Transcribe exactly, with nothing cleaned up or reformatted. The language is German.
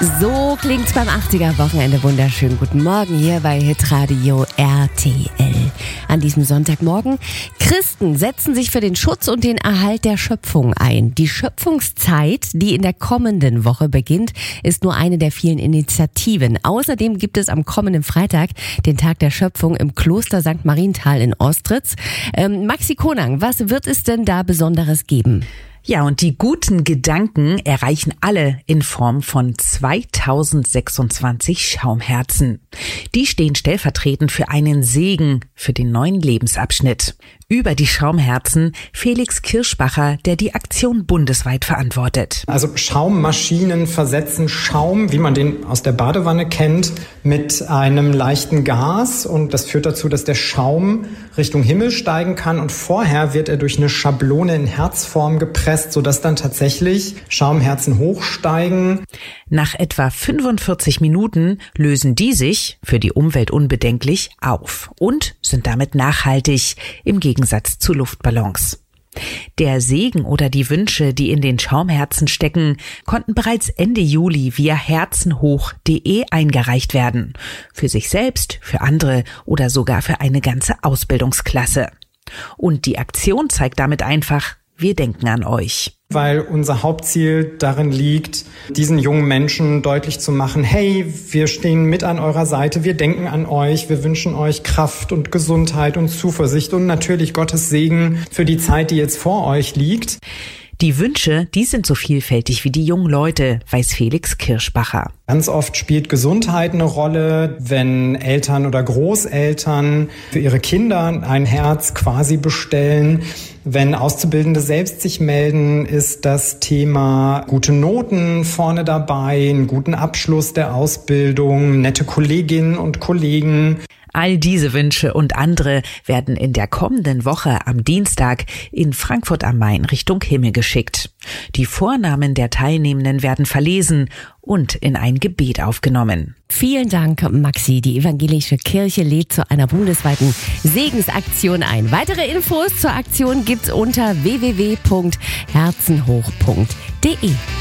So klingt's beim achtziger-Wochenende. Wunderschön. Guten Morgen hier bei Hitradio R T L. An diesem Sonntagmorgen. Christen setzen sich für den Schutz und den Erhalt der Schöpfung ein. Die Schöpfungszeit, die in der kommenden Woche beginnt, ist nur eine der vielen Initiativen. Außerdem gibt es am kommenden Freitag den Tag der Schöpfung im Kloster Sankt Marienthal in Ostritz. Ähm, Maxi Konang, was wird es denn da Besonderes geben? Ja, und die guten Gedanken erreichen alle in Form von zweitausendsechsundzwanzig Schaumherzen. Die stehen stellvertretend für einen Segen für den neuen Lebensabschnitt. Über die Schaumherzen Felix Kirschbacher, der die Aktion bundesweit verantwortet. Also Schaummaschinen versetzen Schaum, wie man den aus der Badewanne kennt, mit einem leichten Gas. Und das führt dazu, dass der Schaum Richtung Himmel steigen kann. Und vorher wird er durch eine Schablone in Herzform gepresst, sodass dann tatsächlich Schaumherzen hochsteigen. Nach etwa fünfundvierzig Minuten lösen die sich, für die Umwelt unbedenklich, auf und sind damit nachhaltig, im Gegensatz zu Luftballons. Der Segen oder die Wünsche, die in den Schaumherzen stecken, konnten bereits Ende Juli via herzenhoch punkt de eingereicht werden. Für sich selbst, für andere oder sogar für eine ganze Ausbildungsklasse. Und die Aktion zeigt damit einfach, wir denken an euch. Weil unser Hauptziel darin liegt, diesen jungen Menschen deutlich zu machen, hey, wir stehen mit an eurer Seite, wir denken an euch, wir wünschen euch Kraft und Gesundheit und Zuversicht und natürlich Gottes Segen für die Zeit, die jetzt vor euch liegt. Die Wünsche, die sind so vielfältig wie die jungen Leute, weiß Felix Kirschbacher. Ganz oft spielt Gesundheit eine Rolle, wenn Eltern oder Großeltern für ihre Kinder ein Herz quasi bestellen. Wenn Auszubildende selbst sich melden, ist das Thema gute Noten vorne dabei, einen guten Abschluss der Ausbildung, nette Kolleginnen und Kollegen. All diese Wünsche und andere werden in der kommenden Woche am Dienstag in Frankfurt am Main Richtung Himmel geschickt. Die Vornamen der Teilnehmenden werden verlesen und in ein Gebet aufgenommen. Vielen Dank, Maxi. Die evangelische Kirche lädt zu einer bundesweiten Segensaktion ein. Weitere Infos zur Aktion gibt's unter w w w punkt herzenhoch punkt de.